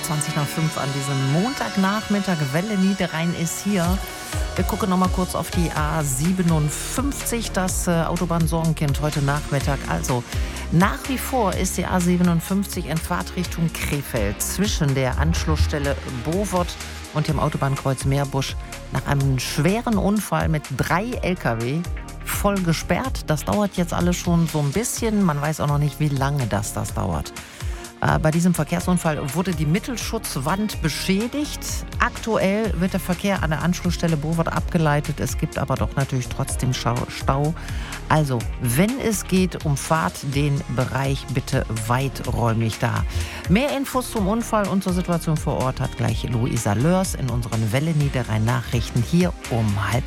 20 nach 5 an diesem Montagnachmittag. Welle Niederrhein ist hier. Wir gucken noch mal kurz auf die A57, das Autobahnsorgenkind heute Nachmittag. Also nach wie vor ist die A57 in Fahrtrichtung Krefeld zwischen der Anschlussstelle Bovot und dem Autobahnkreuz Meerbusch nach einem schweren Unfall mit 3 Lkw voll gesperrt. Das dauert jetzt alles schon so ein bisschen. Man weiß auch noch nicht, wie lange das dauert. Bei diesem Verkehrsunfall wurde die Mittelschutzwand beschädigt. Aktuell wird der Verkehr an der Anschlussstelle Bovot abgeleitet. Es gibt aber doch natürlich trotzdem Stau. Also, wenn es geht, umfahrt den Bereich bitte weiträumig da. Mehr Infos zum Unfall und zur Situation vor Ort hat gleich Luisa Lörs in unseren Welle Niederrhein Nachrichten hier um 12:30.